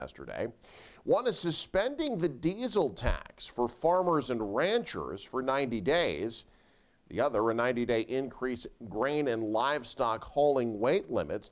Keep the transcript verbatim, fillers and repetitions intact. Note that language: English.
yesterday. One is suspending the diesel tax for farmers and ranchers for ninety days. The other, a ninety day increase in grain and livestock hauling weight limits.